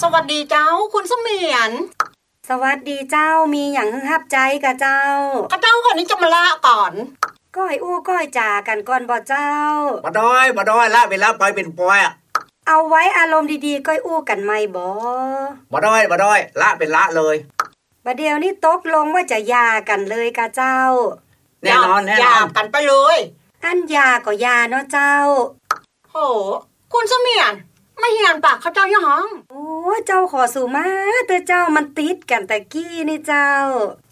สวัสดีเจ้าคุณเสมียนสวัสดีเจ้ามีหยังฮึฮับใจกะเจ้าก็เจ้าคนนี้จะมาละก่อนก้อยอู้ก้อยจากันก่อนบ่เจ้าบ่ด้อยละเวลาไปเป็นปอยอ่ะเอาไว้อารมณ์ดีๆก้อยอู้กันไหมบ่ด้อยละเป็นละเลยบัดเดี๋ยวนี้ตกลงว่าจะหย่ากันเลยกะเจ้าแน่นอนหย่ากันไปเลยอันหย่าก็หย่าเนาะเจ้าโหคุณเสมียนไม่เหียนปากเขาเจ้ายังหองโอ้เจ้าขอสู่มาเตอเจ้ามันติดกันตะกี้นี่เจ้า